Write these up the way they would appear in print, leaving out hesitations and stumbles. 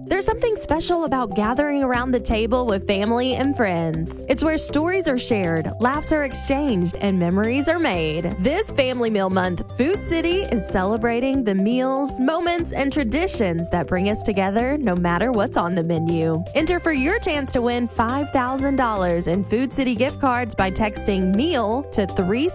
There's something special about gathering around the table with family and friends. It's where stories are shared, laughs are exchanged, and memories are made. This Family Meal Month, Food City is celebrating the meals, moments, and traditions that bring us together no matter what's on the menu. Enter for your chance to win $5,000 in Food City gift cards by texting meal to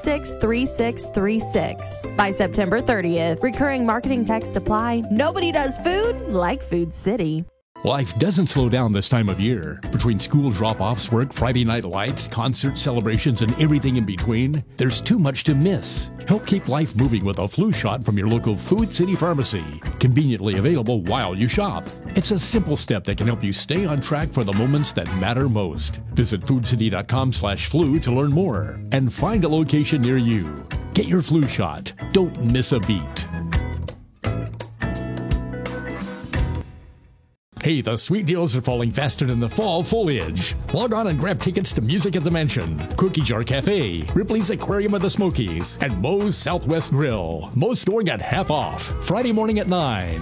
363636 by September 30th. Recurring marketing text apply. Nobody does food like Food City. Life doesn't slow down this time of year. Between school drop-offs, work, Friday night lights, concert celebrations, and everything in between, there's too much to miss. Help keep life moving with a flu shot from your local Food City Pharmacy. Conveniently available while you shop. It's a simple step that can help you stay on track for the moments that matter most. Visit foodcity.com/flu to learn more and find a location near you. Get your flu shot. Don't miss a beat. Hey, the sweet deals are falling faster than the fall foliage. Log on and grab tickets to Music at the Mansion, Cookie Jar Cafe, Ripley's Aquarium of the Smokies, and Moe's Southwest Grill. Most going at half off. Friday morning at 9.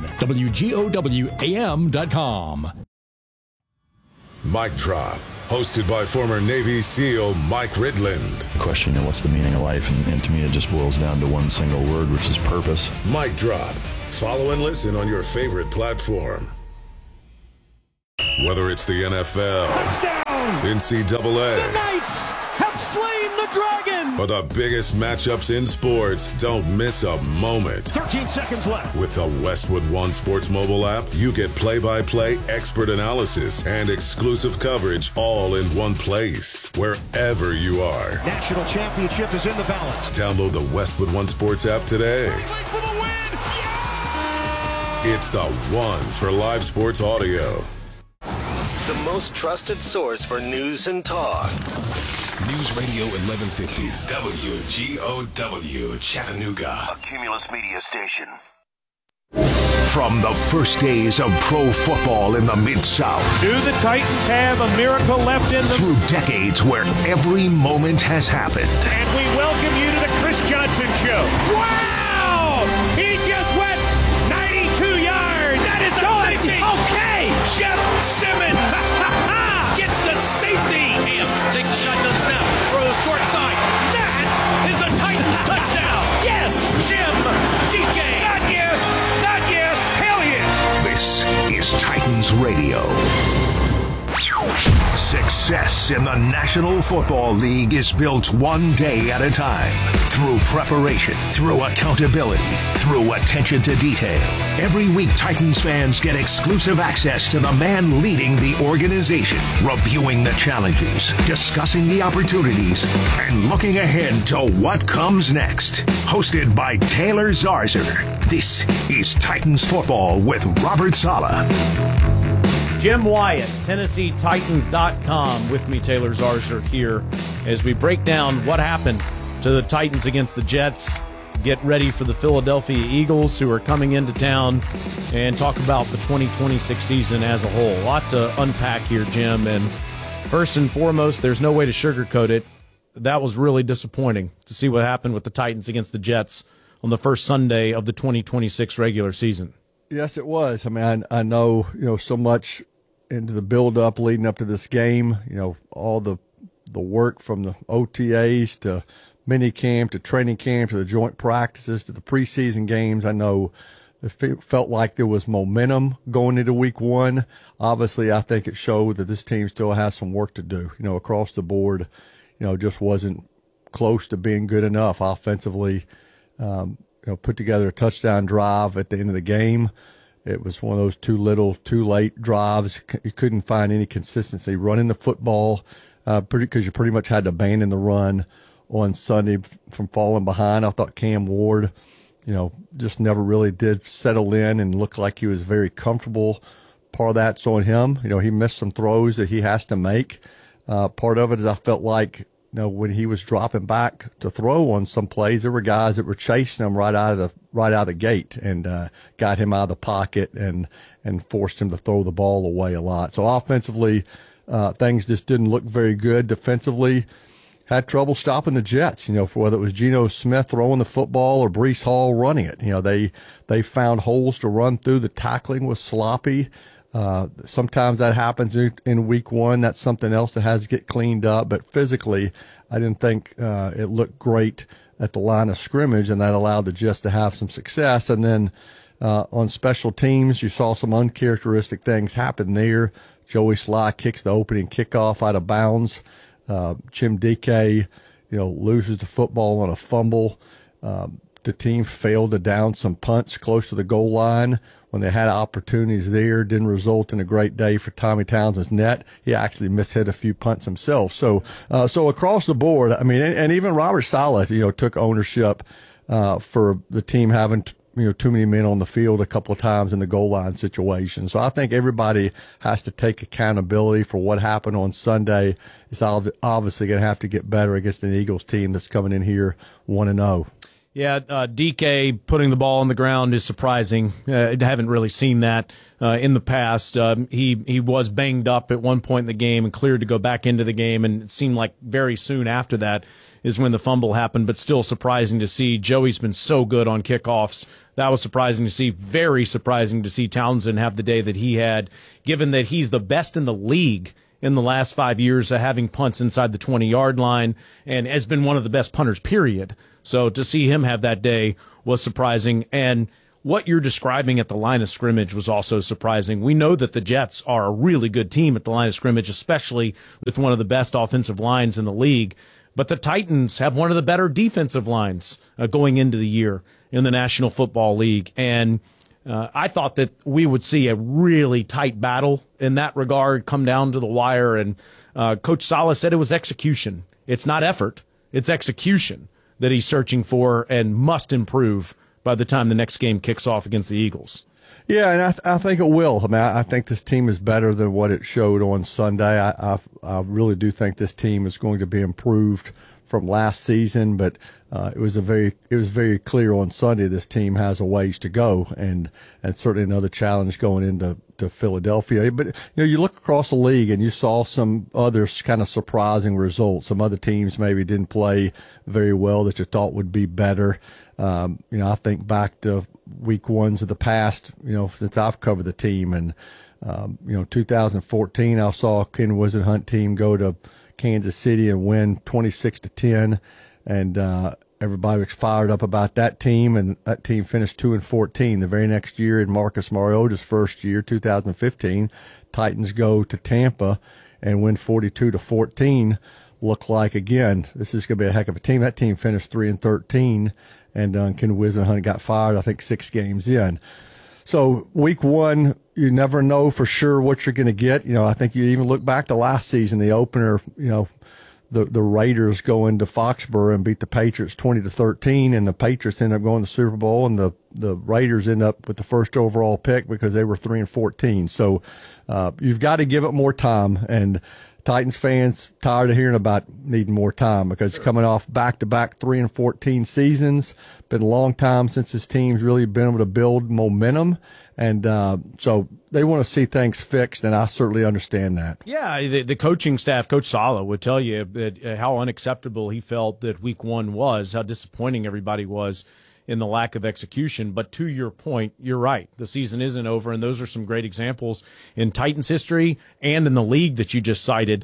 WGOWAM.com. Mic Drop, hosted by former Navy SEAL Mike Ridland. Question, what's the meaning of life? And to me, it just boils down to one single word, which is purpose. Mic Drop. Follow and listen on your favorite platform. Whether it's the NFL, touchdown! NCAA, the Knights have slain the dragon, or the biggest matchups in sports, don't miss a moment. 13 seconds left. With the Westwood One Sports mobile app, you get play-by-play expert analysis and exclusive coverage all in one place, wherever you are. National championship is in the balance. Download the Westwood One Sports app today. For the win! Yeah! It's the one for live sports audio. The most trusted source for news and talk. News Radio 1150, WGOW, Chattanooga. A Cumulus Media station. From the first days of pro football in the Mid-South. Do the Titans have a miracle left in them? Through decades where every moment has happened. And we welcome you to the Chris Johnson Show. Wow! He just went 92 yards. That is amazing. Okay, Jeff Simmons gets the safety. Ham takes a shotgun snap, throws short side. That is a Titan touchdown. Yes, Jim DK. Not yes, not yes, hell yes. This is Titans Radio. Success in the National Football League is built one day at a time. Through preparation, through accountability, through attention to detail. Every week, Titans fans get exclusive access to the man leading the organization, reviewing the challenges, discussing the opportunities, and looking ahead to what comes next. Hosted by Taylor Zarzour, this is Titans Football with Robert Saleh. Jim Wyatt, TennesseeTitans.com. With me, Taylor Zarzour, here as we break down what happened to the Titans against the Jets, get ready for the Philadelphia Eagles, who are coming into town, and talk about the 2026 season as a whole. A lot to unpack here, Jim, and first and foremost, there's no way to sugarcoat it. That was really disappointing to see what happened with the Titans against the Jets on the first Sunday of the 2026 regular season. Yes, it was. I mean, I know, so much into the build-up leading up to this game, all the work from the OTAs to mini camp to training camp to the joint practices to the preseason games. I know it felt like there was momentum going into week one. Obviously, I think it showed that this team still has some work to do, across the board. Just wasn't close to being good enough offensively. Put together a touchdown drive at the end of the game. It was one of those too little, too late drives. You couldn't find any consistency running the football because you pretty much had to abandon the run on Sunday from falling behind. I thought Cam Ward, just never really did settle in and look like he was very comfortable. Part of that's on him. He missed some throws that he has to make. Part of it is I felt like, when he was dropping back to throw on some plays, there were guys that were chasing him right out of the gate and got him out of the pocket and forced him to throw the ball away a lot. So offensively, things just didn't look very good. Defensively, had trouble stopping the Jets. For whether it was Geno Smith throwing the football or Breece Hall running it. They found holes to run through. The tackling was sloppy. Sometimes that happens in week one. That's something else that has to get cleaned up. But physically, I didn't think it looked great at the line of scrimmage, and that allowed the Jets to have some success. And then on special teams, you saw some uncharacteristic things happen there. Joey Sly kicks the opening kickoff out of bounds. Jim DK, loses the football on a fumble. The team failed to down some punts close to the goal line when they had opportunities there. Didn't result in a great day for Tommy Townsend's net. He actually mishit a few punts himself. So across the board, I mean, and even Robert Saleh, took ownership for the team having too many men on the field a couple of times in the goal line situation. So I think everybody has to take accountability for what happened on Sunday. It's obviously going to have to get better against an Eagles team that's coming in here 1-0. Yeah, DK putting the ball on the ground is surprising. I haven't really seen that in the past. He was banged up at one point in the game and cleared to go back into the game, and it seemed like very soon after that is when the fumble happened, but still surprising to see. Joey's been so good on kickoffs. That was surprising to see. Very surprising to see Townsend have the day that he had, given that he's the best in the league in the last 5 years having punts inside the 20-yard line and has been one of the best punters, period. So to see him have that day was surprising. And what you're describing at the line of scrimmage was also surprising. We know that the Jets are a really good team at the line of scrimmage, especially with one of the best offensive lines in the league. But the Titans have one of the better defensive lines going into the year in the National Football League. And I thought that we would see a really tight battle in that regard come down to the wire. And Coach Saleh said it was execution. It's not effort. It's execution that he's searching for and must improve by the time the next game kicks off against the Eagles. Yeah, and I think it will. I mean, I think this team is better than what it showed on Sunday. I really do think this team is going to be improved from last season, but it was very clear on Sunday this team has a ways to go, and certainly another challenge going into Philadelphia. But you look across the league and you saw some other kind of surprising results. Some other teams maybe didn't play very well that you thought would be better. I think back to week ones of the past, since I've covered the team, and 2014 I saw Ken Wisenhunt team go to Kansas City and win 26-10, and everybody was fired up about that team, and that team finished 2-14. The very next year, in Marcus Mariota's first year, 2015, Titans go to Tampa and win 42-14. Look like, again, this is going to be a heck of a team. That team finished 3-13, and Ken Wisenhunt got fired, I think, 6 games in. So week one, you never know for sure what you're going to get. I think you even look back to last season, the opener, the Raiders go into Foxborough and beat the Patriots 20-13, and the Patriots end up going to the Super Bowl, and the Raiders end up with the first overall pick because they were 3-14. So you've got to give it more time, and Titans fans tired of hearing about needing more time because coming off back-to-back 3-14 seasons, been a long time since this team's really been able to build momentum, and so they want to see things fixed, and I certainly understand that. Yeah, the coaching staff, Coach Saleh, would tell you that how unacceptable he felt that week one was, how disappointing everybody was in the lack of execution. But to your point, you're right. The season isn't over, and those are some great examples in Titans history and in the league that you just cited.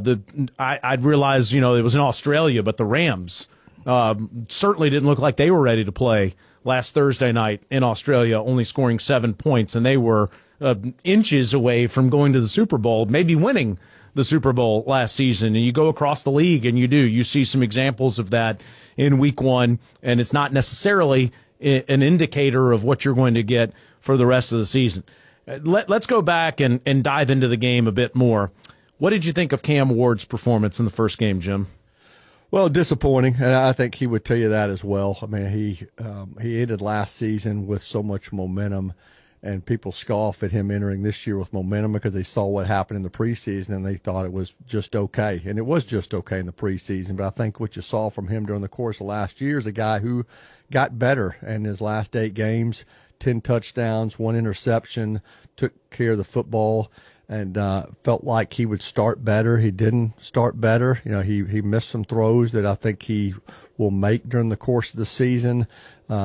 I'd realized, it was in Australia, but the Rams certainly didn't look like they were ready to play last Thursday night in Australia, only scoring 7 points, and they were inches away from going to the Super Bowl, maybe winning the Super Bowl last season. And you go across the league and you see some examples of that in week one, and it's not necessarily an indicator of what you're going to get for the rest of the season. Let's go back and dive into the game a bit more. What did you think of Cam Ward's performance in the first game, Jim? Well, disappointing, and I think he would tell you that as well. I mean, he ended last season with so much momentum, and people scoff at him entering this year with momentum because they saw what happened in the preseason and they thought it was just okay. And it was just okay in the preseason. But I think what you saw from him during the course of last year is a guy who got better in his last 8 games, 10 touchdowns, 1 interception, took care of the football, and felt like he would start better. He didn't start better. He missed some throws that I think he will make during the course of the season.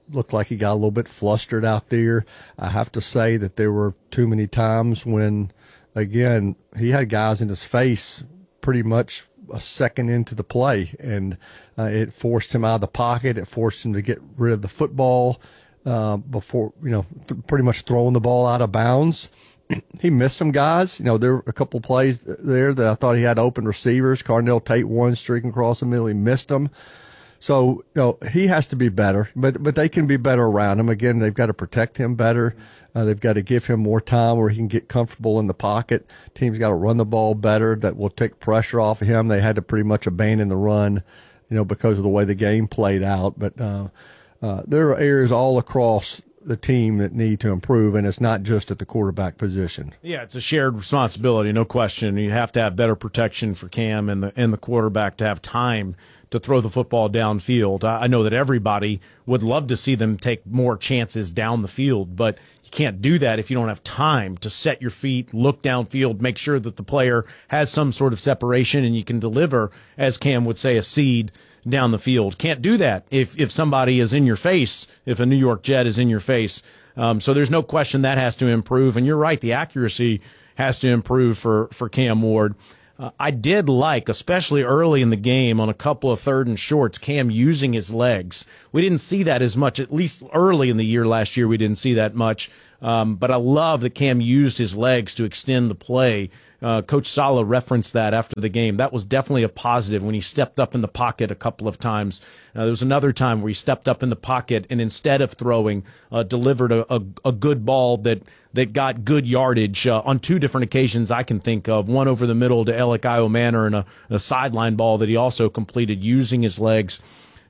looked like he got a little bit flustered out there. I have to say that there were too many times when, again, he had guys in his face pretty much a second into the play, and it forced him out of the pocket. It forced him to get rid of the football before, pretty much throwing the ball out of bounds. He missed some guys. There were a couple of plays there that I thought he had open receivers. Carnell Tate one streaking across the middle. He missed them. So, he has to be better, but they can be better around him. Again, they've got to protect him better. They've got to give him more time where he can get comfortable in the pocket. Team's got to run the ball better. That will take pressure off of him. They had to pretty much abandon the run, because of the way the game played out. But there are areas all across the team that need to improve, and it's not just at the quarterback position. Yeah, it's a shared responsibility, no question. You have to have better protection for Cam and the quarterback to have time to throw the football downfield. I know that everybody would love to see them take more chances down the field, but you can't do that if you don't have time to set your feet, look downfield, make sure that the player has some sort of separation and you can deliver, as Cam would say, a seed down the field. Can't do that if somebody is in your face, if a New York Jet is in your face. So there's no question that has to improve. And you're right, the accuracy has to improve for Cam Ward. I did like, especially early in the game on a couple of 3rd and shorts, Cam using his legs. We didn't see that as much, at least early in the year last year we didn't see that much. But I love that Cam used his legs to extend the play. Coach Saleh referenced that after the game. That was definitely a positive when he stepped up in the pocket a couple of times. There was another time where he stepped up in the pocket and instead of throwing, delivered a good ball that got good yardage on 2 different occasions I can think of. One over the middle to Alec Manor and a sideline ball that he also completed using his legs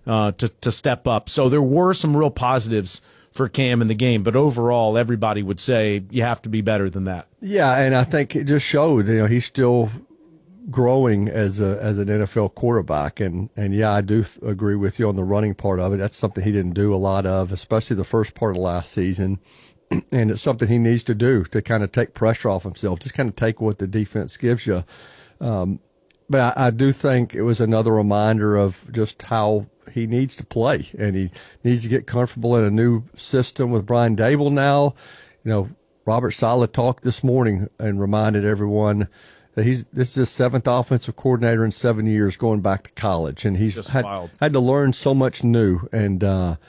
to step up. So there were some real positives for Cam in the game, but overall, everybody would say you have to be better than that. Yeah, and I think it just showed, he's still growing as an NFL quarterback, and yeah, I do agree with you on the running part of it. That's something he didn't do a lot of, especially the first part of last season, and it's something he needs to do to kind of take pressure off himself, just kind of take what the defense gives you. But I do think it was another reminder of just how he needs to play, and he needs to get comfortable in a new system with Brian Dable now. Robert Saleh talked this morning and reminded everyone that this is his 7th offensive coordinator in 7 years going back to college, and he's had to learn so much new. And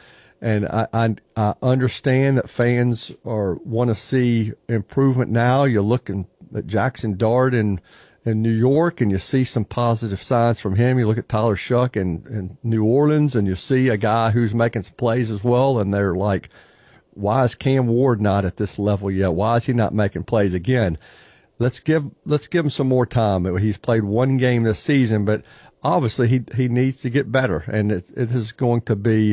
I understand that fans want to see improvement now. You're looking at Jackson Dart in New York, and you see some positive signs from him. You look at Tyler Shuck in New Orleans, and you see a guy who's making some plays as well, and they're like, why is Cam Ward not at this level yet? Why is he not making plays? Again, let's give him some more time. He's played 1 game this season, but obviously he needs to get better, and it is going to be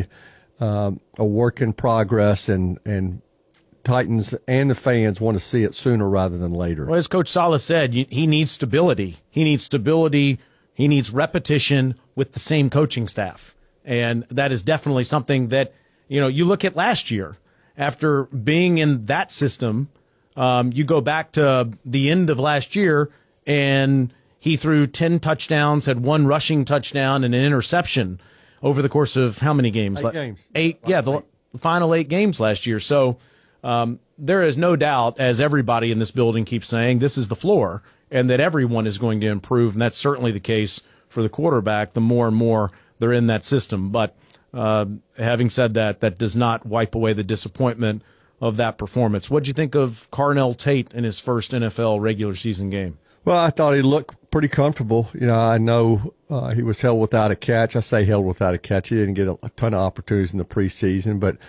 a work in progress, and Titans and the fans want to see it sooner rather than later. Well, as Coach Saleh said, he needs stability. He needs stability. He needs repetition with the same coaching staff. And that is definitely something that, you look at last year. After being in that system, you go back to the end of last year, and he threw 10 touchdowns, had 1 rushing touchdown and an interception over the course of how many games? 8 games. 8, yeah, the final 8 games last year. So there is no doubt, as everybody in this building keeps saying, this is the floor, and that everyone is going to improve, and that's certainly the case for the quarterback the more and more they're in that system. But having said that, that does not wipe away the disappointment of that performance. What did you think of Carnell Tate in his first NFL regular season game? Well, I thought he looked pretty comfortable. I know he was held without a catch. I say held without a catch. He didn't get a ton of opportunities in the preseason, but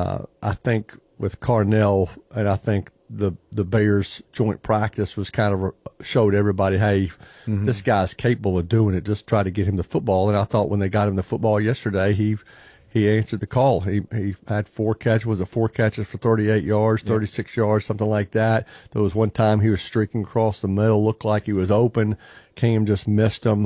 I think with Carnell, and I think the Bears joint practice was kind of showed everybody, hey, this guy's capable of doing it. Just try to get him the football. And I thought when they got him the football yesterday, he answered the call. He had 4 catches. Was it 4 catches for 38 yards, 36 yards, something like that. There was one time he was streaking across the middle, looked like he was open. Cam just missed him.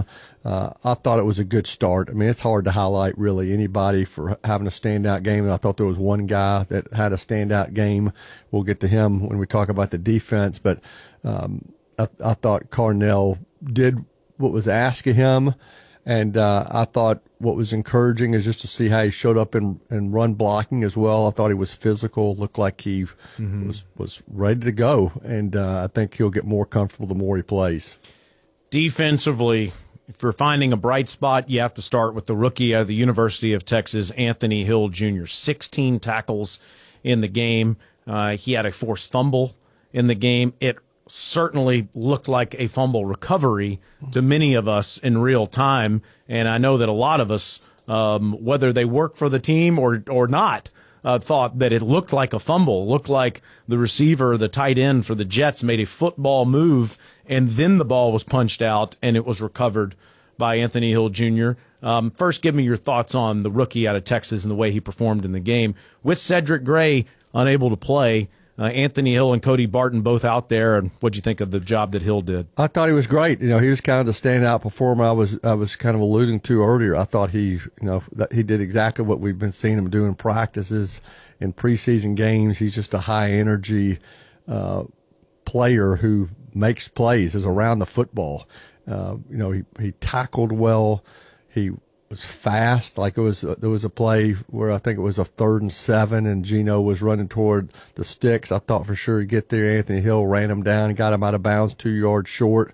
I thought it was a good start. I mean, it's hard to highlight really anybody for having a standout game. And I thought there was one guy that had a standout game. We'll get to him when we talk about the defense. But I thought Carnell did what was asked of him. And I thought what was encouraging is just to see how he showed up in run blocking as well. I thought he was physical, looked like he was ready to go. And I think he'll get more comfortable the more he plays. Defensively, if you're finding a bright spot, you have to start with the rookie out of the University of Texas, Anthony Hill Jr. 16 tackles in the game. He had a forced fumble in the game. It certainly looked like a fumble recovery to many of us in real time, and I know that a lot of us, whether they work for the team or not, thought that it looked like a fumble, looked like the receiver, the tight end for the Jets, made a football move, and then the ball was punched out, and it was recovered by Anthony Hill Jr. First, give me your thoughts on the rookie out of Texas and the way he performed in the game. With Cedric Gray unable to play, Anthony Hill and Cody Barton both out there, and what'd you think of the job that Hill did? I thought he was great. He was kind of the standout performer I was kind of alluding to earlier. I thought that he did exactly what we've been seeing him do in practices, in preseason games. He's just a high energy player who makes plays, is around the football. He tackled well. He was fast. Like there was a play where I think it was a 3rd and 7, and Geno was running toward the sticks. I thought for sure he'd get there. Anthony Hill ran him down and got him out of bounds 2 yards short.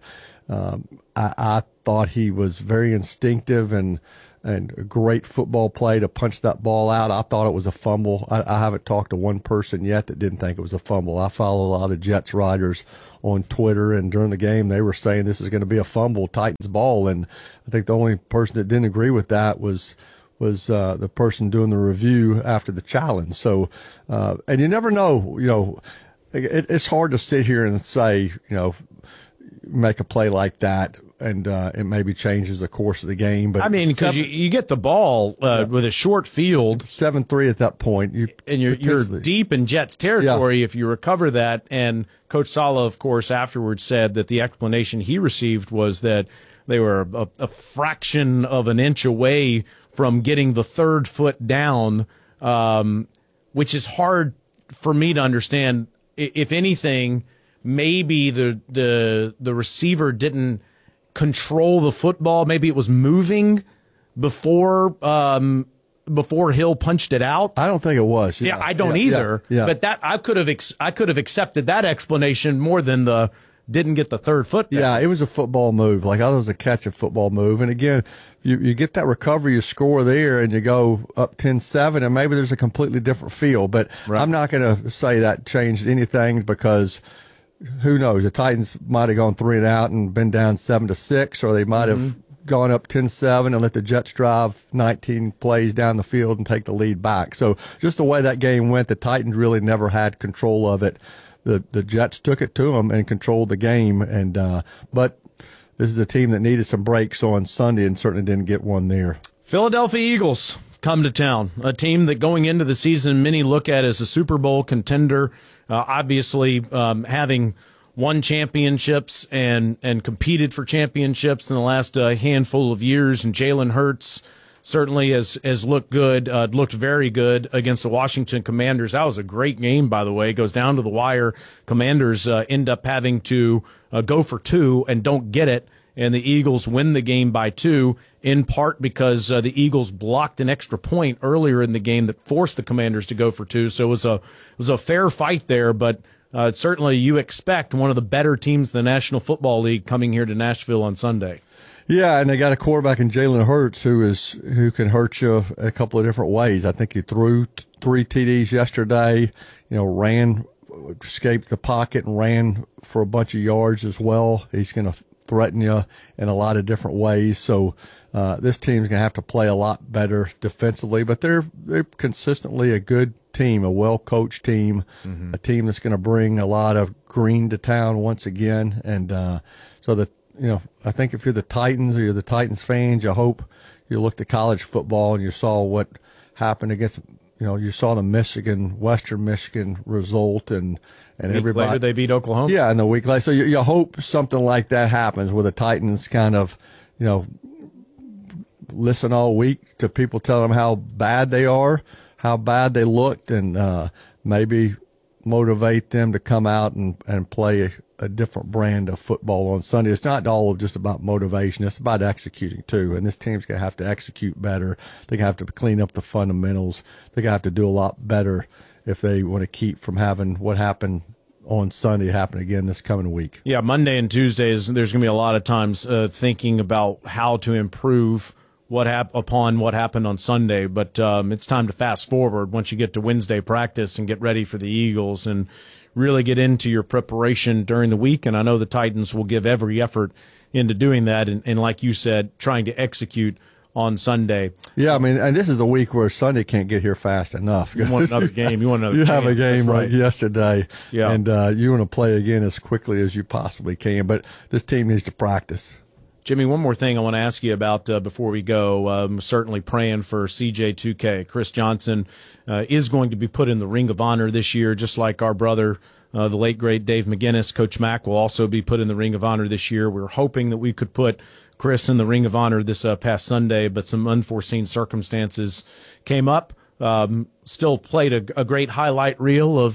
I thought he was very instinctive and a great football play to punch that ball out. I thought it was a fumble. I haven't talked to one person yet that didn't think it was a fumble. I follow a lot of the Jets writers on Twitter, and during the game they were saying this is going to be a fumble, Titans ball, and I think the only person that didn't agree with that was the person doing the review after the challenge. So, and you never know, it's hard to sit here and say, make a play like that, and it maybe changes the course of the game. But I mean, because you get the ball with a short field, 7-3 at that point, you're deep in Jets territory if you recover that. And Coach Saleh, of course, afterwards said that the explanation he received was that they were a fraction of an inch away from getting the third foot down, which is hard for me to understand. If anything, maybe the receiver didn't control the football. Maybe it was moving before Hill punched it out. I don't think it was. Yeah, I don't either. Yeah. But that I could have accepted that explanation more than the didn't get the third foot down. Yeah, it was a football move. Like I thought it was a catch a football move. And again, you get that recovery, you score there, and you go up 10-7, and maybe there's a completely different feel. But right. I'm not going to say that changed anything, because who knows? The Titans might have gone 3 and out and been down 7-6, or they might have gone up 10-7 and let the Jets drive 19 plays down the field and take the lead back. So just the way that game went, the Titans really never had control of it. The Jets took it to them and controlled the game. And but this is a team that needed some breaks on Sunday and certainly didn't get one there. Philadelphia Eagles come to town, a team that going into the season many look at as a Super Bowl contender. Obviously, having won championships and competed for championships in the last handful of years, and Jalen Hurts certainly has looked good, looked very good against the Washington Commanders. That was a great game, by the way. It goes down to the wire. Commanders end up having to go for 2 and don't get it, and the Eagles win the game by 2, in part because the Eagles blocked an extra point earlier in the game that forced the Commanders to go for 2. So it was a fair fight there, but certainly you expect one of the better teams in the National Football League coming here to Nashville on Sunday. Yeah, and they got a quarterback in Jalen Hurts who can hurt you a couple of different ways. I think he threw 3 TDs yesterday, escaped the pocket and ran for a bunch of yards as well. He's going to threaten you in a lot of different ways. So this team's going to have to play a lot better defensively, but they're consistently a good team, a well-coached team, a team that's going to bring a lot of green to town once again. And so I think if you're the Titans or you're the Titans fans, you hope you looked at college football and you saw what happened against, you saw the Western Michigan result, and everybody. Later they beat Oklahoma. Yeah, in the week later. So you hope something like that happens where the Titans kind of, listen all week to people telling them how bad they are, how bad they looked, and maybe motivate them to come out and play a different brand of football on Sunday. It's not all just about motivation. It's about executing too. And this team's going to have to execute better. They're going to have to clean up the fundamentals. They're going to have to do a lot better if they want to keep from having what happened on Sunday happen again this coming week. Yeah, Monday and Tuesdays, there's going to be a lot of times thinking about how to improve upon what happened on Sunday, but it's time to fast forward once you get to Wednesday practice and get ready for the Eagles and really get into your preparation during the week. And I know the Titans will give every effort into doing that, and like you said, trying to execute on Sunday. Yeah, I mean, and this is the week where Sunday can't get here fast enough. You want another game. You want another You chance. have a game That's right yesterday, yeah. And you want to play again as quickly as you possibly can. But this team needs to practice. Jimmy, one more thing I want to ask you about before we go. Certainly praying for CJ2K. Chris Johnson is going to be put in the Ring of Honor this year, just like our brother, the late, great Dave McGinnis. Coach Mack will also be put in the Ring of Honor this year. We're hoping that we could put Chris in the Ring of Honor this past Sunday, but some unforeseen circumstances came up. Still played a great highlight reel of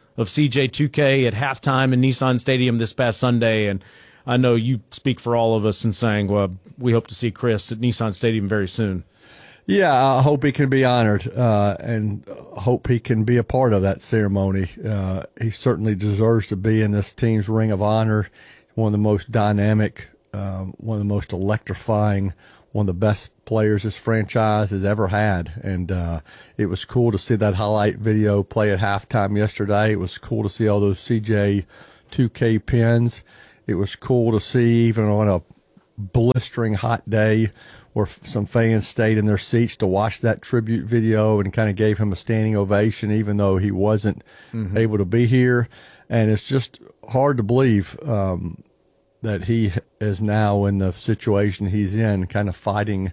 CJ2K at halftime in Nissan Stadium this past Sunday, and I know you speak for all of us in saying, well, we hope to see Chris at Nissan Stadium very soon. Yeah, I hope he can be honored and hope he can be a part of that ceremony. He certainly deserves to be in this team's Ring of Honor. One of the most dynamic, one of the most electrifying, one of the best players this franchise has ever had. And it was cool to see that highlight video play at halftime yesterday. It was cool to see all those CJ2K pins. It was cool to see, even on a blistering hot day, where some fans stayed in their seats to watch that tribute video and kind of gave him a standing ovation, even though he wasn't able to be here. And it's just hard to believe that he is now in the situation he's in, kind of fighting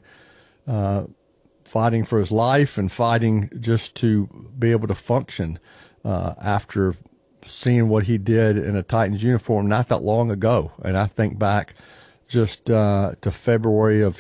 for his life and fighting just to be able to function after seeing what he did in a Titans uniform not that long ago. And I think back just to February of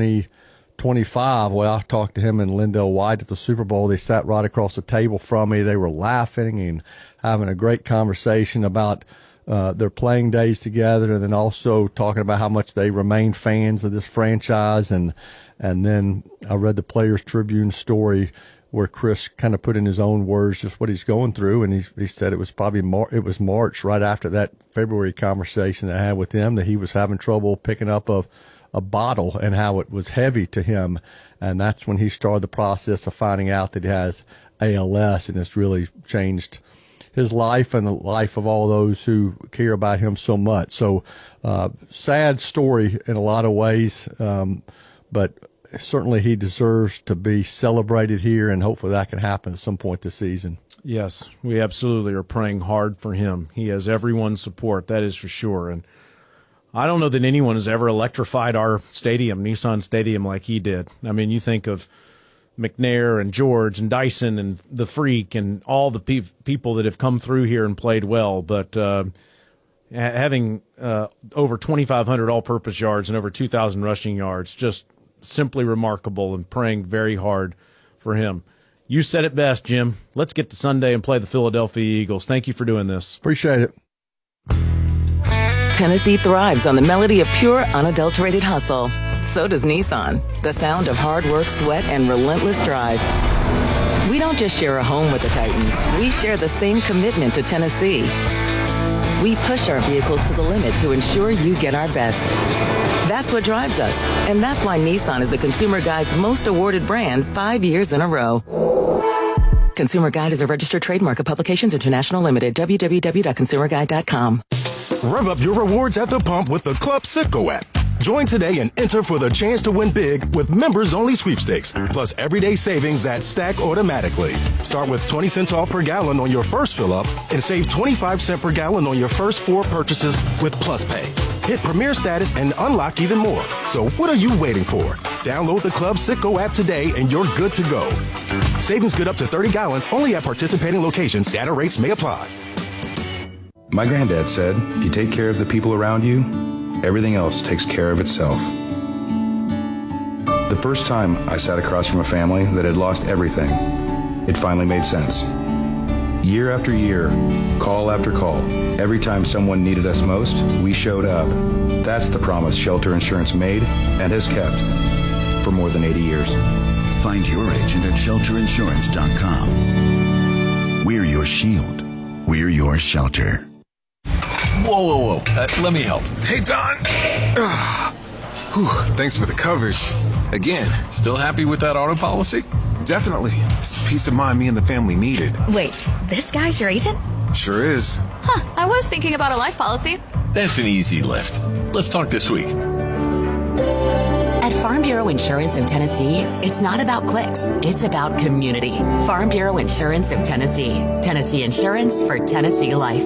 2025, where I talked to him and Lindell White at the Super Bowl. They sat right across the table from me. They were laughing and having a great conversation about their playing days together, and then also talking about how much they remain fans of this franchise. And then I read the Players Tribune story where Chris kind of put in his own words just what he's going through, and he said it was probably March, right after that February conversation that I had with him, that he was having trouble picking up a bottle and how it was heavy to him, and that's when he started the process of finding out that he has ALS, and it's really changed his life and the life of all those who care about him so much. So sad story in a lot of ways, but certainly he deserves to be celebrated here, and hopefully that can happen at some point this season. Yes, we absolutely are praying hard for him. He has everyone's support, that is for sure. And I don't know that anyone has ever electrified our stadium, Nissan Stadium, like he did. I mean, you think of McNair and George and Dyson and the Freak and all the people that have come through here and played well, but having over 2,500 all-purpose yards and over 2,000 rushing yards, just simply remarkable, and praying very hard for him. You said it best, Jim. Let's get to Sunday and play the Philadelphia Eagles. Thank you for doing this. Appreciate it. Tennessee thrives on the melody of pure, unadulterated hustle. So does Nissan, the sound of hard work, sweat, and relentless drive. We don't just share a home with the Titans. We share the same commitment to Tennessee. We push our vehicles to the limit to ensure you get our best. That's what drives us, and that's why Nissan is the Consumer Guide's most awarded brand 5 years in a row. Consumer Guide is a registered trademark of Publications International Limited. www.consumerguide.com. Rev up your rewards at the pump with the Club Citgo app. Join today and enter for the chance to win big with members-only sweepstakes, plus everyday savings that stack automatically. Start with 20 cents off per gallon on your first fill-up and save 25 cents per gallon on your first 4 purchases with Plus Pay. Hit Premier status and unlock even more. So what are you waiting for? Download the Club Citgo app today and you're good to go. Savings good up to 30 gallons only at participating locations. Data rates may apply. My granddad said, if you take care of the people around you, everything else takes care of itself. The first time I sat across from a family that had lost everything, it finally made sense. Year after year, call after call, every time someone needed us most, we showed up. That's the promise Shelter Insurance made and has kept for more than 80 years. Find your agent at shelterinsurance.com. We're your shield. We're your shelter. Whoa. Let me help. Hey, Don. Thanks for the coverage. Again. Still happy with that auto policy? Definitely. It's the peace of mind me and the family needed. Wait, this guy's your agent? Sure is. Huh, I was thinking about a life policy. That's an easy lift. Let's talk this week. At Farm Bureau Insurance of Tennessee, it's not about clicks, it's about community. Farm Bureau Insurance of Tennessee. Tennessee Insurance for Tennessee Life.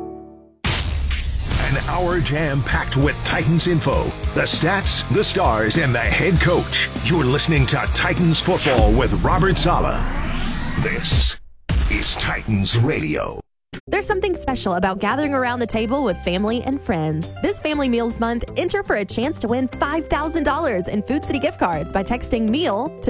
An hour jam-packed with Titans info, the stats, the stars, and the head coach. You're listening to Titans football with Robert Saleh. This is Titans Radio. There's something special about gathering around the table with family and friends. This Family Meals Month, enter for a chance to win $5,000 in Food City gift cards by texting MEAL to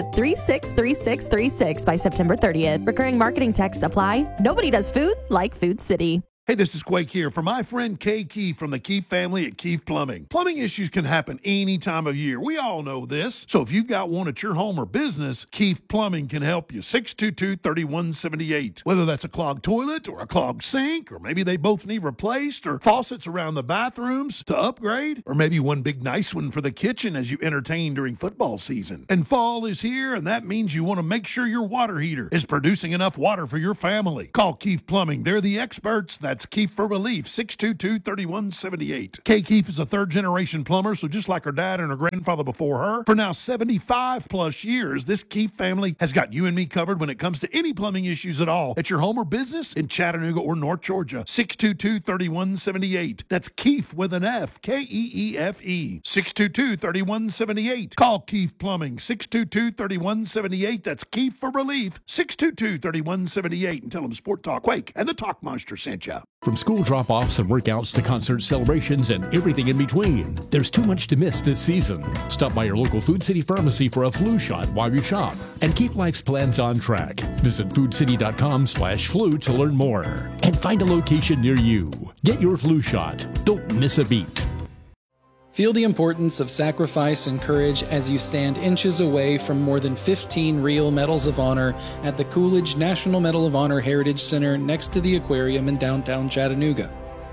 363636 by September 30th. Recurring marketing text apply. Nobody does food like Food City. Hey, this is Quake here for my friend Kay Keefe from the Keefe family at Keefe Plumbing. Plumbing issues can happen any time of year. We all know this. So if you've got one at your home or business, Keefe Plumbing can help you. 622-3178. Whether that's a clogged toilet or a clogged sink, or maybe they both need replaced, or faucets around the bathrooms to upgrade, or maybe one big nice one for the kitchen as you entertain during football season. And fall is here, and that means you want to make sure your water heater is producing enough water for your family. Call Keefe Plumbing. They're the experts. That's Keefe for Relief, 622-3178. Kay Keefe is a third-generation plumber, so just like her dad and her grandfather before her, for now 75-plus years, this Keefe family has got you and me covered when it comes to any plumbing issues at all at your home or business in Chattanooga or North Georgia. 622-3178. That's Keefe with an F, Keefe. 622-3178. Call Keefe Plumbing, 622-3178. That's Keefe for Relief, 622-3178. And tell them Sport Talk Quake and the Talk Monster sent you. From school drop-offs and workouts to concert celebrations and everything in between, there's too much to miss this season. Stop by your local Food City pharmacy for a flu shot while you shop and keep life's plans on track. Visit foodcity.com/flu to learn more and find a location near you. Get your flu shot. Don't miss a beat. Feel the importance of sacrifice and courage as you stand inches away from more than 15 real Medals of Honor at the Coolidge National Medal of Honor Heritage Center next to the aquarium in downtown Chattanooga.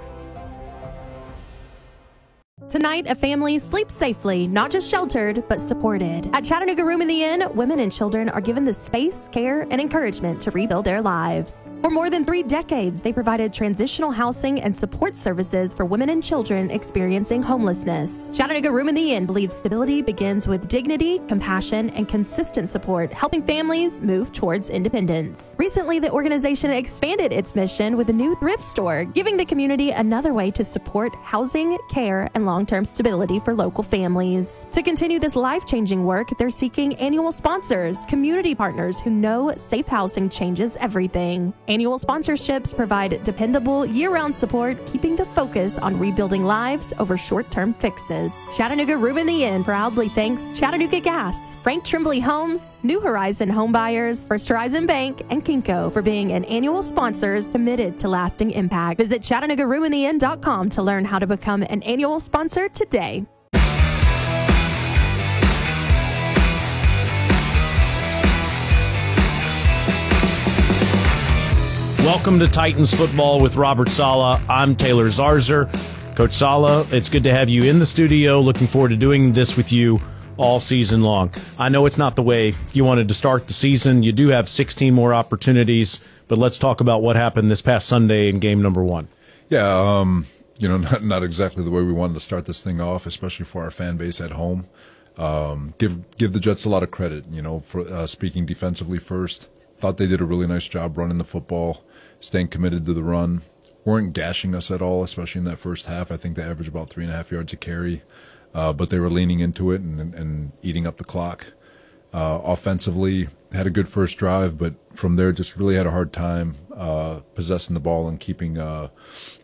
Tonight, a family sleeps safely, not just sheltered, but supported. At Chattanooga Room in the Inn, women and children are given the space, care, and encouragement to rebuild their lives. For more than 3 decades, they provided transitional housing and support services for women and children experiencing homelessness. Chattanooga Room in the Inn believes stability begins with dignity, compassion, and consistent support, helping families move towards independence. Recently, the organization expanded its mission with a new thrift store, giving the community another way to support housing, care, and long-term stability for local families. To continue this life-changing work, they're seeking annual sponsors, community partners who know safe housing changes everything. Annual sponsorships provide dependable, year-round support, keeping the focus on rebuilding lives over short-term fixes. Chattanooga Room in the Inn proudly thanks Chattanooga Gas, Frank Tremblay Homes, New Horizon Home Buyers, First Horizon Bank, and Kinko for being an annual sponsors committed to lasting impact. Visit ChattanoogaRoomInTheInn.com to learn how to become an annual sponsor today. Welcome to Titans Football with Robert Saleh. I'm Taylor Zarzer. Coach Saleh, it's good to have you in the studio. Looking forward to doing this with you all season long. I know it's not the way you wanted to start the season. You do have 16 more opportunities, but let's talk about what happened this past Sunday in game number 1. Yeah, not exactly the way we wanted to start this thing off, especially for our fan base at home. Give the Jets a lot of credit, for speaking defensively first. Thought they did a really nice job running the football, staying committed to the run. Weren't gashing us at all, especially in that first half. I think they averaged about 3.5 yards a carry, but they were leaning into it and eating up the clock. Offensively, had a good first drive, but from there just really had a hard time possessing the ball and keeping the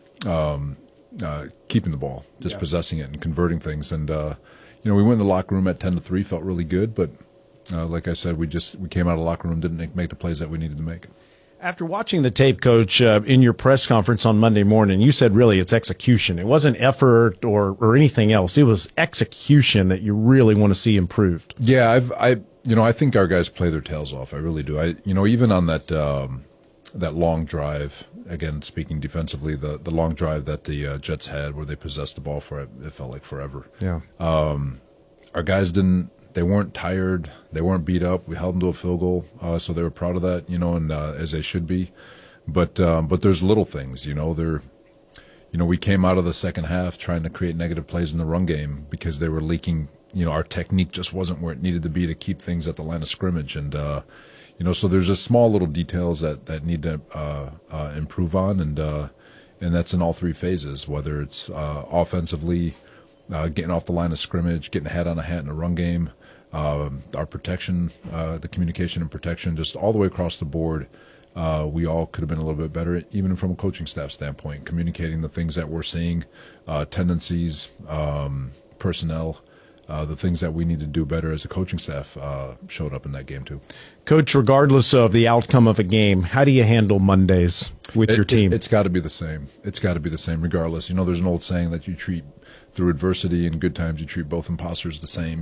ball, just possessing it and converting things. And we went in the locker room at 10-3, felt really good, but like I said, we came out of the locker room, didn't make the plays that we needed to make. After watching the tape, Coach, in your press conference on Monday morning, you said really it's execution. It wasn't effort or anything else. It was execution that you really want to see improved. Yeah, I think our guys play their tails off. I really do. Even on that long drive, again, speaking defensively, the long drive that the Jets had where they possessed the ball for, it felt like forever. Yeah. Our guys they weren't tired. They weren't beat up. We held them to a field goal, so they were proud of that, and as they should be. But there's little things, we came out of the second half trying to create negative plays in the run game because they were leaking. Our technique just wasn't where it needed to be to keep things at the line of scrimmage, and so there's just small little details that need to improve on, and that's in all three phases, whether it's offensively, getting off the line of scrimmage, getting a hat on a hat in a run game, our protection, the communication and protection, just all the way across the board. We all could have been a little bit better, even from a coaching staff standpoint, communicating the things that we're seeing, tendencies, personnel, the things that we need to do better as a coaching staff showed up in that game too. Coach, regardless of the outcome of a game, how do you handle Mondays with your team? It's got to be the same. It's got to be the same regardless. There's an old saying that you treat through adversity and good times, you treat both imposters the same.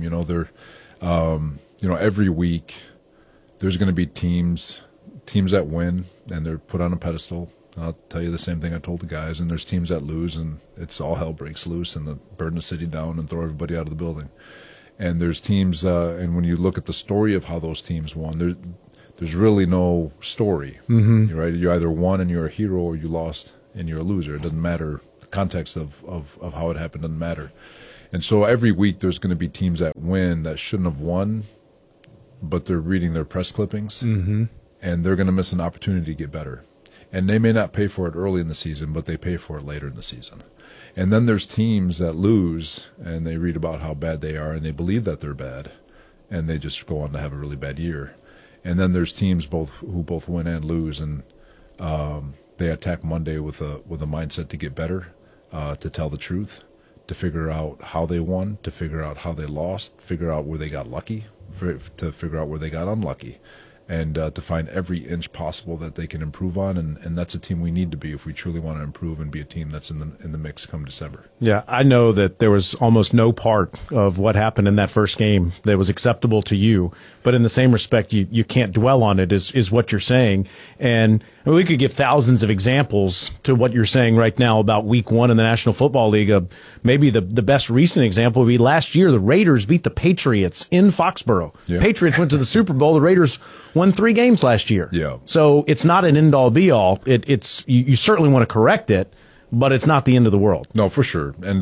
Every week there's going to be teams that win and they're put on a pedestal. I'll tell you the same thing I told the guys. And there's teams that lose, and it's all hell breaks loose, and they burn the city down and throw everybody out of the building. And there's teams, and when you look at the story of how those teams won, there's really no story. Mm-hmm. Right? You either won and you're a hero, or you lost and you're a loser. It doesn't matter. The context of how it happened doesn't matter. And so every week there's going to be teams that win that shouldn't have won, but they're reading their press clippings, mm-hmm. and they're going to miss an opportunity to get better. And they may not pay for it early in the season, but they pay for it later in the season. And then there's teams that lose, and they read about how bad they are, and they believe that they're bad, and they just go on to have a really bad year. And then there's teams who both win and lose, and they attack Monday with a mindset to get better, to tell the truth, to figure out how they won, to figure out how they lost, figure out where they got lucky, to figure out where they got unlucky. And to find every inch possible that they can improve on, and that's a team we need to be if we truly want to improve and be a team that's in the mix come December. Yeah, I know that there was almost no part of what happened in that first game that was acceptable to you, but in the same respect, you can't dwell on it, is what you're saying. And we could give thousands of examples to what you're saying right now about Week 1 in the National Football League. Maybe the best recent example would be last year. The Raiders beat the Patriots in Foxborough. Yeah. Patriots went to the Super Bowl. The Raiders won 3 games last year. Yeah. So it's not an end-all, be-all. It's you certainly want to correct it, but it's not the end of the world. No, for sure. And,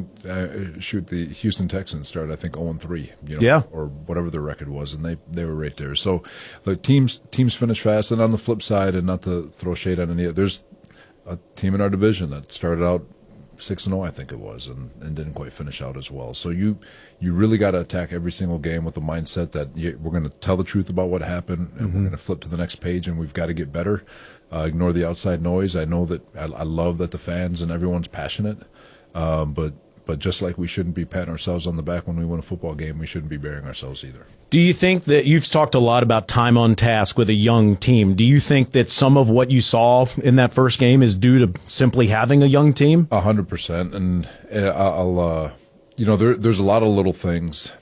the Houston Texans started, I think, 0-3, yeah, or whatever their record was, and they were right there. So the teams finish fast, and on the flip side, and not to throw shade on any, there's a team in our division that started out 6-0, I think it was, and didn't quite finish out as well. So you really got to attack every single game with the mindset that we're going to tell the truth about what happened, and we're going to flip to the next page, and we've got to get better. Ignore the outside noise. I know that I love that the fans and everyone's passionate, but just like we shouldn't be patting ourselves on the back when we win a football game, we shouldn't be burying ourselves either. Do you think that you've talked a lot about time on task with a young team? Do you think that some of what you saw in that first game is due to simply having a young team? 100%. And I'll, there's a lot of little things.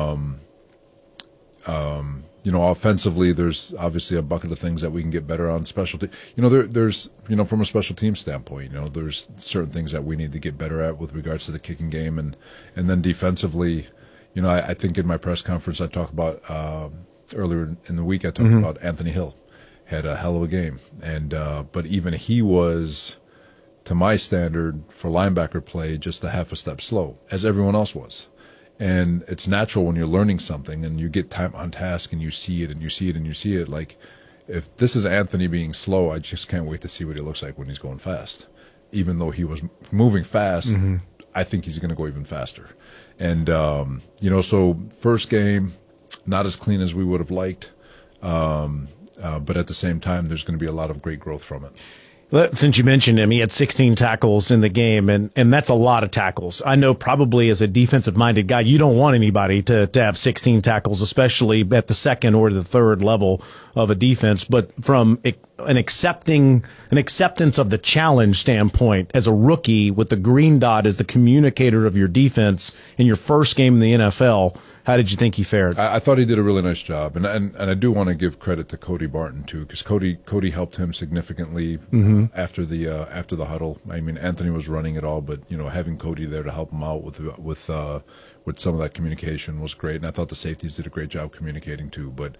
Offensively, there's obviously a bucket of things that we can get better on. Specialty, there's from a special team standpoint, there's certain things that we need to get better at with regards to the kicking game, and then defensively, I think in my press conference I talked about earlier in the week I talked about Anthony Hill had a hell of a game, and but even he was, to my standard for linebacker play, just a half a step slow, as everyone else was. And it's natural when you're learning something and you get time on task and you see it and you see it and you see it. Like, if this is Anthony being slow, I just can't wait to see what he looks like when he's going fast. Even though he was moving fast, I think he's going to go even faster. And, so first game, not as clean as we would have liked. But at the same time, there's going to be a lot of great growth from it. Since you mentioned him, he had 16 tackles in the game, and that's a lot of tackles. I know probably as a defensive-minded guy, you don't want anybody to have 16 tackles, especially at the second or the third level of a defense. But from an acceptance of the challenge standpoint as a rookie with the green dot as the communicator of your defense in your first game in the NFL. How did you think he fared? I thought he did a really nice job, and I do want to give credit to Cody Barton too, because Cody helped him significantly after the huddle. I mean, Anthony was running it all, but having Cody there to help him out with some of that communication was great, and I thought the safeties did a great job communicating too. But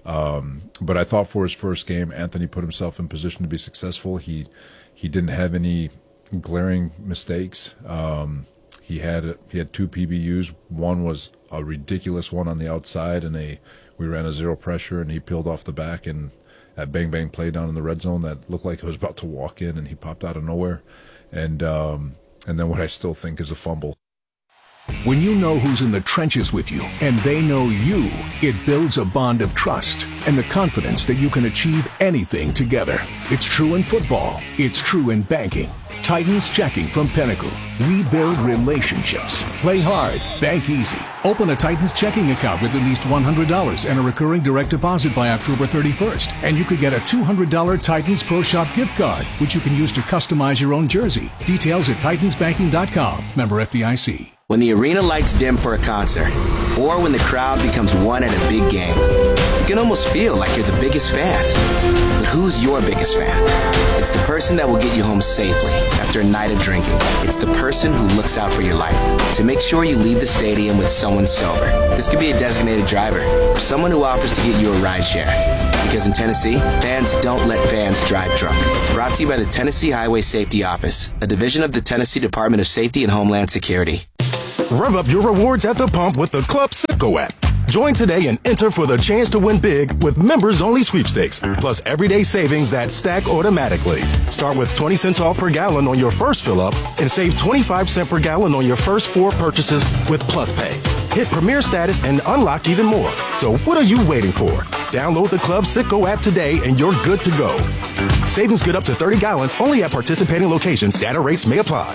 I thought for his first game, Anthony put himself in position to be successful. He didn't have any glaring mistakes. He had 2 PBUs. One was a ridiculous one on the outside, and we ran a zero pressure, and he peeled off the back, and that bang play down in the red zone that looked like it was about to walk in, and he popped out of nowhere. And then what I still think is a fumble. When you know who's in the trenches with you and they know you, it builds a bond of trust and the confidence that you can achieve anything together. It's true in football. It's true in banking. Titans Checking from Pinnacle. We build relationships. Play hard. Bank easy. Open a Titans checking account with at least $100 and a recurring direct deposit by October 31st. And you could get a $200 Titans Pro Shop gift card, which you can use to customize your own jersey. Details at titansbanking.com. Member FDIC. When the arena lights dim for a concert, or when the crowd becomes one at a big game, you can almost feel like you're the biggest fan. But who's your biggest fan? It's the person that will get you home safely after a night of drinking. It's the person who looks out for your life to make sure you leave the stadium with someone sober. This could be a designated driver or someone who offers to get you a ride share. Because in Tennessee, fans don't let fans drive drunk. Brought to you by the Tennessee Highway Safety Office, a division of the Tennessee Department of Safety and Homeland Security. Rev up your rewards at the pump with the Club Citgo app. Join today and enter for the chance to win big with members-only sweepstakes, plus everyday savings that stack automatically. Start with 20 cents off per gallon on your first fill-up and save 25 cents per gallon on your first 4 purchases with Plus Pay. Hit Premier status and unlock even more. So what are you waiting for? Download the Club Citgo app today and you're good to go. Savings good up to 30 gallons only at participating locations. Data rates may apply.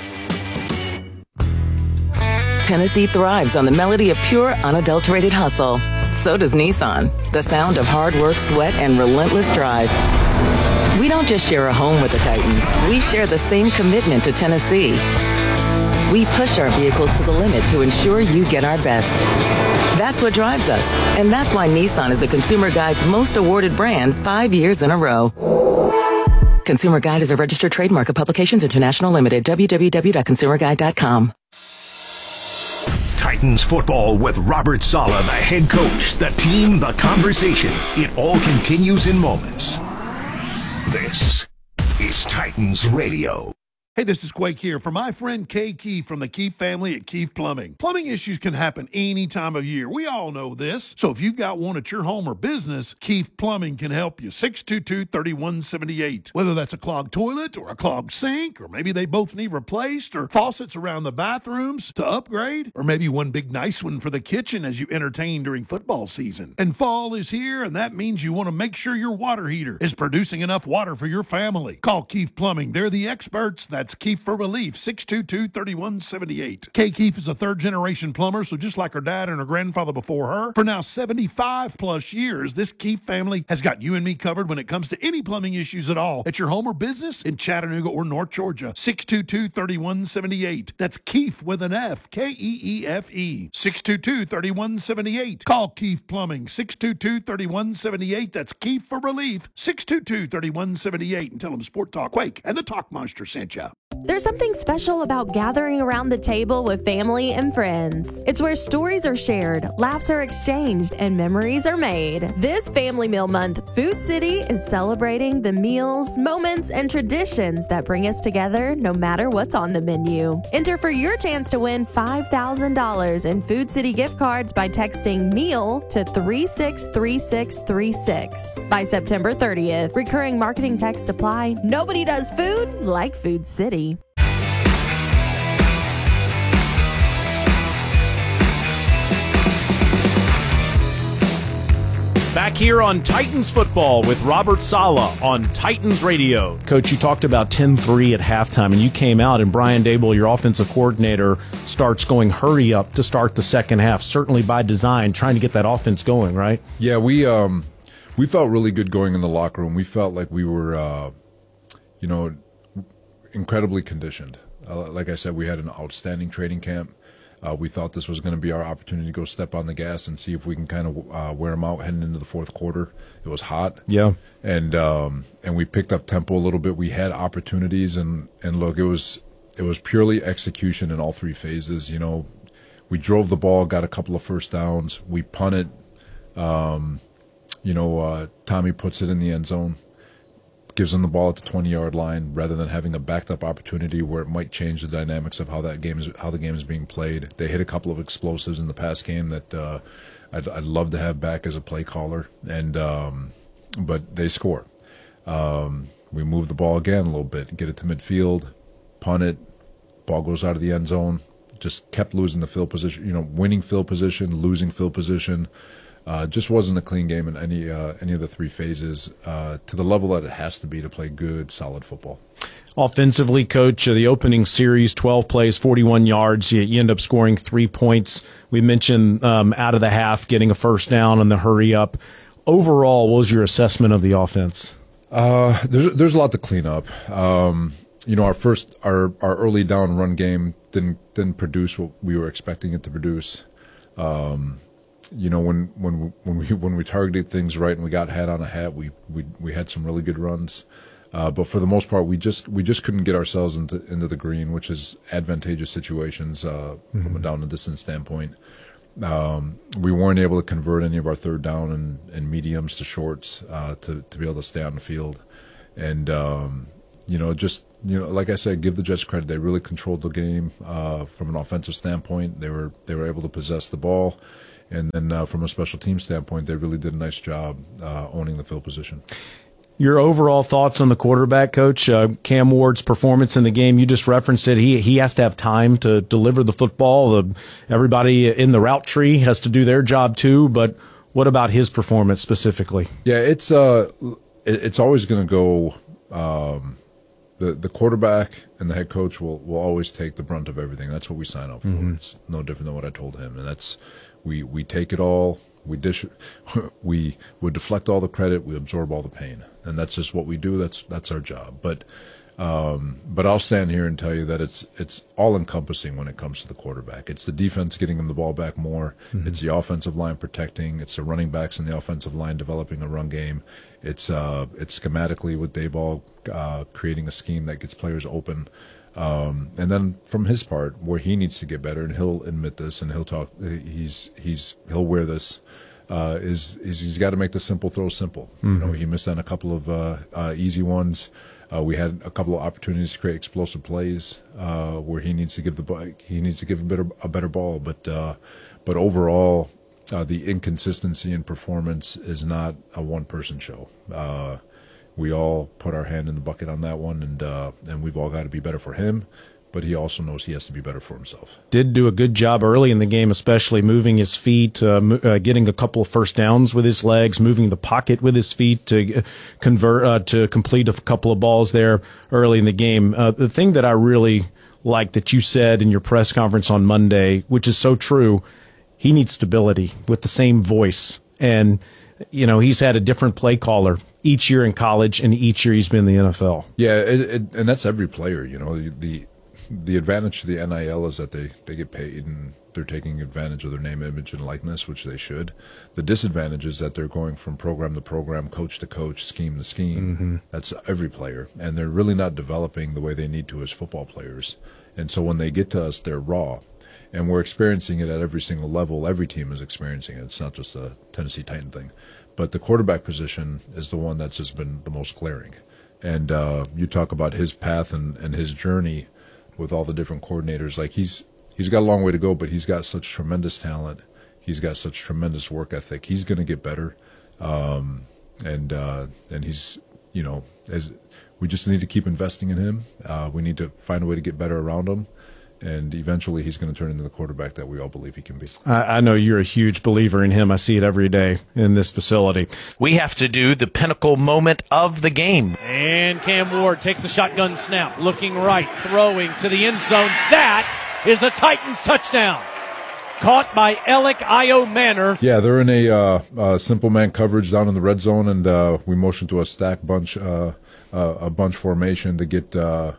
Tennessee thrives on the melody of pure, unadulterated hustle. So does Nissan. The sound of hard work, sweat, and relentless drive. We don't just share a home with the Titans. We share the same commitment to Tennessee. We push our vehicles to the limit to ensure you get our best. That's what drives us. And that's why Nissan is the Consumer Guide's most awarded brand 5 years in a row. Consumer Guide is a registered trademark of Publications International Limited. www.consumerguide.com. Titans football with Robert Saleh, the head coach, the team, the conversation. It all continues in moments. This is Titans Radio. Hey, this is Quake here for my friend Kay Keefe from the Keefe family at Keefe Plumbing. Plumbing issues can happen any time of year. We all know this. So if you've got one at your home or business, Keefe Plumbing can help you. 622-3178. Whether that's a clogged toilet or a clogged sink, or maybe they both need replaced, or faucets around the bathrooms to upgrade, or maybe one big nice one for the kitchen as you entertain during football season. And fall is here, and that means you want to make sure your water heater is producing enough water for your family. Call Keefe Plumbing. They're the experts. That's Keefe for Relief, 622-3178. Kay Keefe is a third-generation plumber, so just like her dad and her grandfather before her, for now 75-plus years, this Keefe family has got you and me covered when it comes to any plumbing issues at all at your home or business in Chattanooga or North Georgia. 622-3178. That's Keefe with an F, K-E-E-F-E. 622-3178. Call Keefe Plumbing, 622-3178. That's Keefe for Relief, 622-3178. And tell them Sport Talk Quake and the Talk Monster sent you. There's something special about gathering around the table with family and friends. It's where stories are shared, laughs are exchanged, and memories are made. This Family Meal Month, Food City is celebrating the meals, moments, and traditions that bring us together no matter what's on the menu. Enter for your chance to win $5,000 in Food City gift cards by texting MEAL to 363636 by September 30th. Recurring marketing text apply. Nobody does food like Food City. Back here on Titans football with Robert Saleh on Titans Radio. Coach, you talked about 10-3 at halftime, and you came out, and Brian Dable, your offensive coordinator, starts going hurry up to start the second half, certainly by design, trying to get that offense going, right? Yeah, we We felt really good going in the locker room. We felt like we were, incredibly conditioned. Like I said, we had an outstanding training camp. We thought this was going to be our opportunity to go step on the gas and see if we can kind of wear them out heading into the fourth quarter. It was hot. Yeah. And we picked up tempo a little bit. We had opportunities, and look, it was purely execution in all three phases. We drove the ball, got a couple of first downs. We punted. Tommy puts it in the end zone, gives them the ball at the 20-yard line rather than having a backed-up opportunity where it might change the dynamics of how the game is being played. They hit a couple of explosives in the past game that I'd love to have back as a play caller, but they score. We move the ball again a little bit, get it to midfield, punt it, ball goes out of the end zone. Just kept losing the field position, winning field position, losing field position. Just wasn't a clean game in any of the three phases to the level that it has to be to play good, solid football. Offensively, Coach, the opening series, 12 plays, 41 yards. You end up scoring 3 points. We mentioned out of the half getting a first down and the hurry up. Overall, what was your assessment of the offense? There's a lot to clean up. Our early down run game didn't produce what we were expecting it to produce. When we targeted things right and we got hat on a hat, we had some really good runs. But for the most part, we just couldn't get ourselves into the green, which is advantageous situations from a down and distance standpoint. We weren't able to convert any of our third down and mediums to shorts to be able to stay on the field. And like I said, give the Jets credit. They really controlled the game from an offensive standpoint. They were able to possess the ball. And then from a special team standpoint, they really did a nice job owning the field position. Your overall thoughts on the quarterback, Coach? Cam Ward's performance in the game, you just referenced it. He has to have time to deliver the football. Everybody in the route tree has to do their job too. But what about his performance specifically? Yeah, it's always going to go. The quarterback and the head coach will always take the brunt of everything. That's what we sign up for. Mm-hmm. It's no different than what I told him, and that's we take it all. We deflect all the credit. We absorb all the pain, and that's just what we do. That's our job. But I'll stand here and tell you that it's all encompassing when it comes to the quarterback. It's the defense getting him the ball back more. Mm-hmm. It's the offensive line protecting. It's the running backs in the offensive line developing a run game. It's schematically with Dayball creating a scheme that gets players open. And then from his part, where he needs to get better, and he'll admit this, and he'll talk. He'll wear this. Is he's got to make the simple throw simple. Mm-hmm. He missed on a couple of easy ones. We had a couple of opportunities to create explosive plays where he needs to give a better ball. But overall, the inconsistency in performance is not a one-person show. We all put our hand in the bucket on that one, and we've all got to be better for him. But he also knows he has to be better for himself. Did do a good job early in the game, especially moving his feet, getting a couple of first downs with his legs, moving the pocket with his feet to complete a couple of balls there early in the game. The thing that I really like that you said in your press conference on Monday, which is so true, he needs stability with the same voice. And, he's had a different play caller each year in college and each year he's been in the NFL. Yeah, and that's every player, The advantage to the NIL is that they get paid and they're taking advantage of their name, image, and likeness, which they should. The disadvantage is that they're going from program to program, coach to coach, scheme to scheme. Mm-hmm. That's every player. And they're really not developing the way they need to as football players. And so when they get to us, they're raw. And we're experiencing it at every single level. Every team is experiencing it. It's not just a Tennessee Titan thing. But the quarterback position is the one that's just been the most glaring. And you talk about his path and his journey with all the different coordinators. Like he's got a long way to go, but he's got such tremendous talent. He's got such tremendous work ethic. He's going to get better. And he's, we just need to keep investing in him. We need to find a way to get better around him. And eventually he's going to turn into the quarterback that we all believe he can be. I know you're a huge believer in him. I see it every day in this facility. We have to do the pinnacle moment of the game. And Cam Ward takes the shotgun snap, looking right, throwing to the end zone. That is a Titans touchdown. caught by Alec Io-Manor. Yeah, they're in a simple man coverage down in the red zone, and we motion to a stack bunch, a bunch formation to get to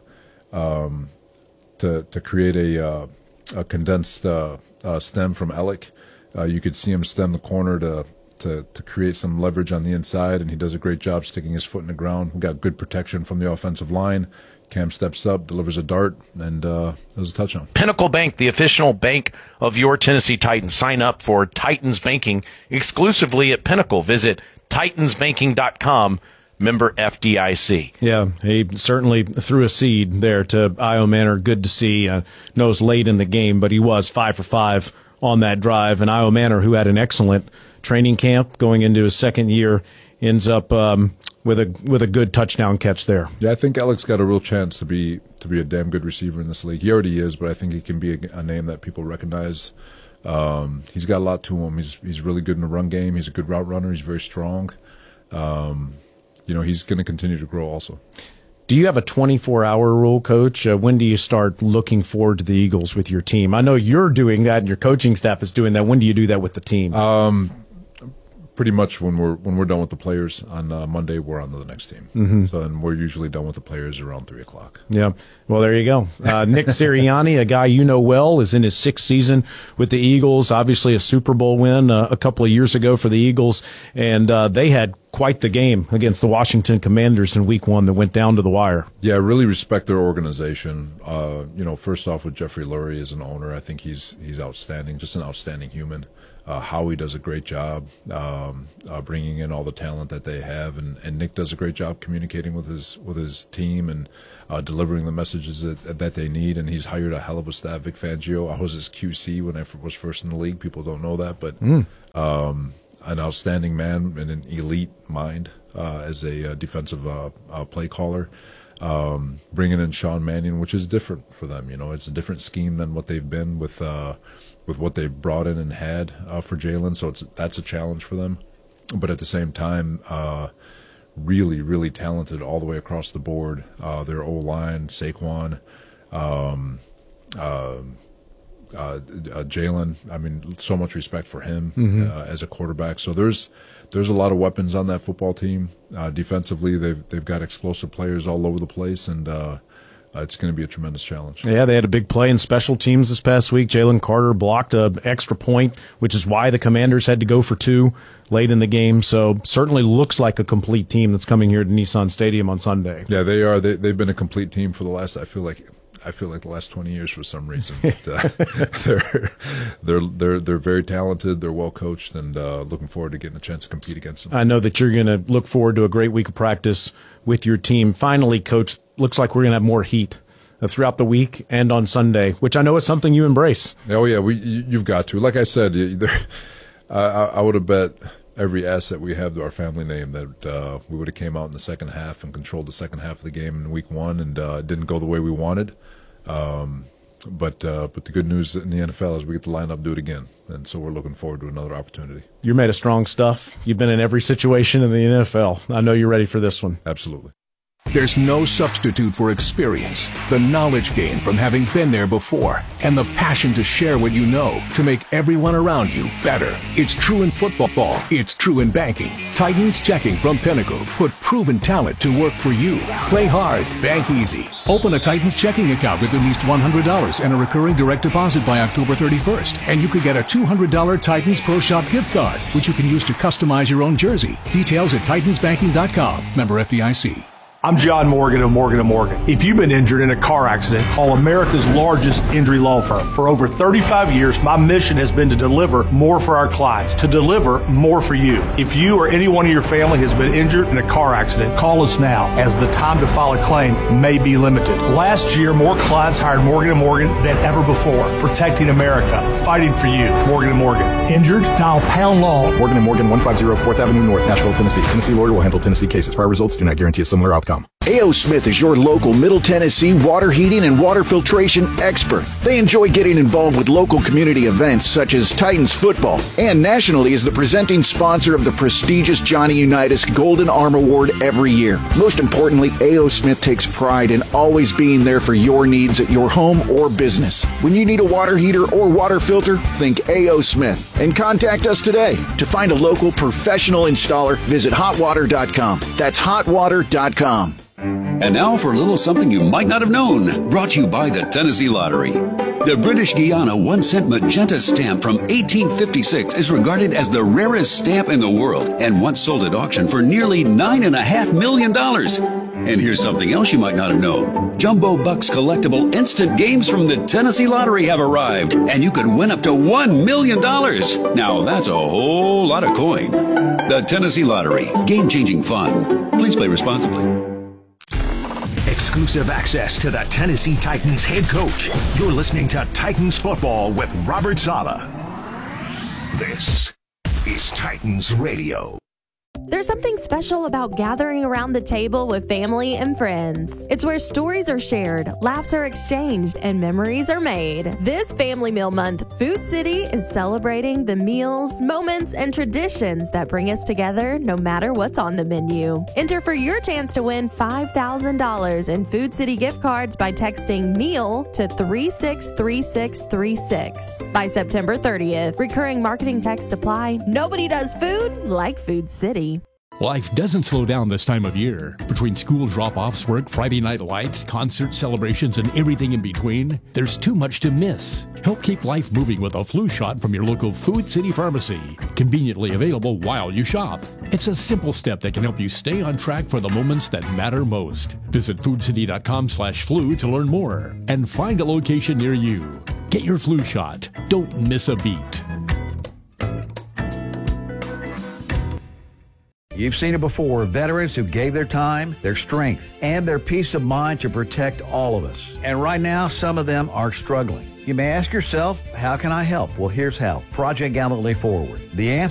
create a condensed stem from Alec. You could see him stem the corner to create some leverage on the inside, and he does a great job sticking his foot in the ground. We got good protection from the offensive line. Cam steps up, delivers a dart, and it was a touchdown. Pinnacle Bank, the official bank of your Tennessee Titans. Sign up for Titans Banking exclusively at Pinnacle. Visit titansbanking.com, member FDIC. Yeah, he certainly threw a seed there to Io-Manor. Good to see. Knows late in the game, but he was 5 for 5 on that drive. And Io-Manor, who had an excellent training camp going into his second year, ends up with a good touchdown catch there. Yeah, I think Alec's got a real chance to be a damn good receiver in this league. He already is, but I think he can be a name that people recognize. He's got a lot to him. He's really good in the run game. He's a good route runner. He's very strong. He's going to continue to grow also. Do you have a 24-hour rule, Coach? When do you start looking forward to the Eagles with your team? I know you're doing that and your coaching staff is doing that. When do you do that with the team? Pretty much when we're done with the players on Monday, we're on to the next team. Mm-hmm. So then we're usually done with the players around 3:00. Yeah. Well, there you go. Nick Sirianni, a guy you know well, is in his 6th season with the Eagles. Obviously a Super Bowl win a couple of years ago for the Eagles, and they had quite the game against the Washington Commanders in Week 1 that went down to the wire. Yeah, I really respect their organization. First off with Jeffrey Lurie as an owner, I think he's outstanding, just an outstanding human. Howie does a great job bringing in all the talent that they have, and Nick does a great job communicating with his team and delivering the messages that they need. And he's hired a hell of a staff. Vic Fangio, I was his QC when I was first in the league. People don't know that, but an outstanding man and an elite mind as a defensive play caller. Bringing in Sean Mannion, which is different for them. It's a different scheme than what they've been with what they brought in and had for Jalen. So that's a challenge for them. But at the same time, really, really talented all the way across the board. Their O-line, Saquon, Jalen. I mean, so much respect for him as a quarterback. So there's a lot of weapons on that football team. Defensively, they've got explosive players all over the place, and it's going to be a tremendous challenge. Yeah, they had a big play in special teams this past week. Jalen Carter blocked an extra point, which is why the Commanders had to go for 2 late in the game. So certainly looks like a complete team that's coming here to Nissan Stadium on Sunday. Yeah, they are. They've been a complete team for the last, I feel like the last 20 years for some reason. But, they're very talented. They're well coached, and looking forward to getting a chance to compete against them. I know that you're going to look forward to a great week of practice with your team. Finally, Coach, looks like we're going to have more heat throughout the week and on Sunday, which I know is something you embrace. Oh yeah, you've got to. Like I said, I would have bet every asset we have to our family name that we would have came out in the second half and controlled the second half of the game in Week 1, and it didn't go the way we wanted. But the good news in the NFL is we get to line up, do it again, and so we're looking forward to another opportunity. You're made of strong stuff. You've been in every situation in the NFL. I know you're ready for this one. Absolutely. There's no substitute for experience, the knowledge gained from having been there before, and the passion to share what you know to make everyone around you better. It's true in football. It's true in banking. Titans Checking from Pinnacle put proven talent to work for you. Play hard, bank easy. Open a Titans checking account with at least $100 and a recurring direct deposit by October 31st, and you could get a $200 Titans Pro Shop gift card, which you can use to customize your own jersey. Details at titansbanking.com. Member FDIC. I'm John Morgan of Morgan & Morgan. If you've been injured in a car accident, call America's largest injury law firm. For over 35 years, my mission has been to deliver more for our clients, to deliver more for you. If you or anyone in your family has been injured in a car accident, call us now, as the time to file a claim may be limited. Last year, more clients hired Morgan & Morgan than ever before, protecting America, fighting for you. Morgan & Morgan. Injured? Dial # law. Morgan & Morgan, 150 4th Avenue North, Nashville, Tennessee. Tennessee lawyer will handle Tennessee cases. Prior results do not guarantee a similar outcome. A.O. Smith is your local Middle Tennessee water heating and water filtration expert. They enjoy getting involved with local community events such as Titans football, and nationally is the presenting sponsor of the prestigious Johnny Unitas Golden Arm Award every year. Most importantly, A.O. Smith takes pride in always being there for your needs at your home or business. When you need a water heater or water filter, think A.O. Smith and contact us today. To find a local professional installer, visit hotwater.com. That's hotwater.com. And now for a little something you might not have known, brought to you by the Tennessee Lottery. The British Guiana 1-cent magenta stamp from 1856 is regarded as the rarest stamp in the world and once sold at auction for nearly $9.5 million. And here's something else you might not have known. Jumbo Bucks collectible instant games from the Tennessee Lottery have arrived, and you could win up to $1 million. Now that's a whole lot of coin. The Tennessee Lottery, game-changing fun. Please play responsibly. Exclusive access to the Tennessee Titans head coach. You're listening to Titans Football with Robert Saleh. This is Titans Radio. There's something special about gathering around the table with family and friends. It's where stories are shared, laughs are exchanged, and memories are made. This Family Meal Month, Food City is celebrating the meals, moments, and traditions that bring us together no matter what's on the menu. Enter for your chance to win $5,000 in Food City gift cards by texting meal to 363636 by September 30th. Recurring marketing text apply. Nobody does food like Food City. Life doesn't slow down this time of year. Between school drop-offs, work, Friday night lights, concert celebrations, and everything in between, there's too much to miss. Help keep life moving with a flu shot from your local Food City pharmacy. Conveniently available while you shop. It's a simple step that can help you stay on track for the moments that matter most. Visit foodcity.com/flu to learn more and find a location near you. Get your flu shot. Don't miss a beat. You've seen it before, veterans who gave their time, their strength, and their peace of mind to protect all of us. And right now, some of them are struggling. You may ask yourself, how can I help? Well, here's how. Project Gallantly Forward. The answer